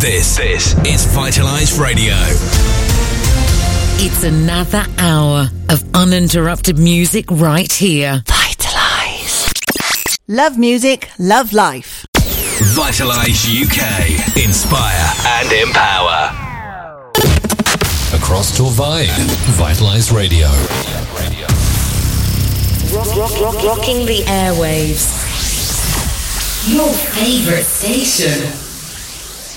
This is Vitalize Radio. It's another hour of uninterrupted music right here. Vitalize. Love music, love life. Vitalize UK. Inspire and empower. Across Torvine, Vitalize Radio. Rocking the airwaves. Your favorite station.